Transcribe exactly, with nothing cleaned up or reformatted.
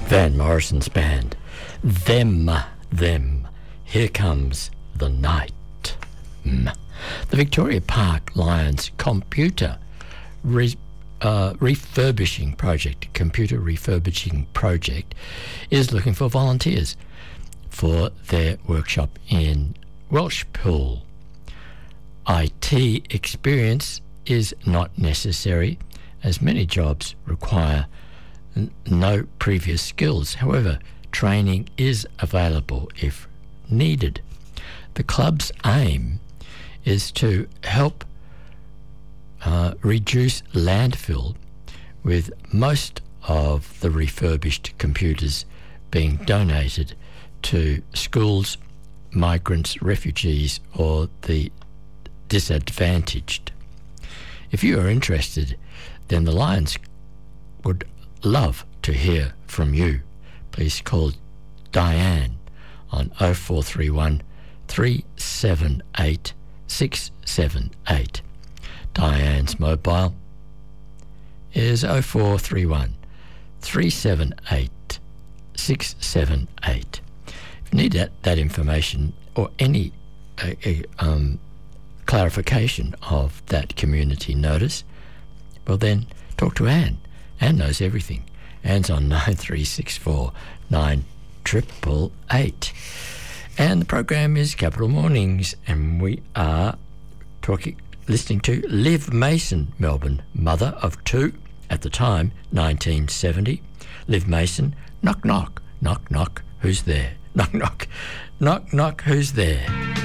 Van Morrison's band. Them, them. Here comes the night. Mm. The Victoria Park Lions computer re, uh, refurbishing project, computer refurbishing project, is looking for volunteers for their workshop in Welshpool. I T experience is not necessary, as many jobs require n- no previous skills. However, training is available if needed. The club's aim is to help uh, reduce landfill, with most of the refurbished computers being donated to schools, migrants, refugees, or the disadvantaged. If you are interested, then the Lions would love to hear from you. Please call Diane on oh four three one, three seven eight, six seven eight. Diane's mobile is oh four three one, three seven eight, six seven eight. If you need that, that information or any uh, uh, um, clarification of that community notice, well then talk to Anne. Anne knows everything. Anne's on nine three six four, nine eight eight eight. And the program is Capital Mornings, and we are talking, listening to Liv Mason, Melbourne, mother of two, at the time, nineteen seventy. Liv Mason, knock, knock, knock, knock, who's there? Knock, knock, knock, knock, who's there?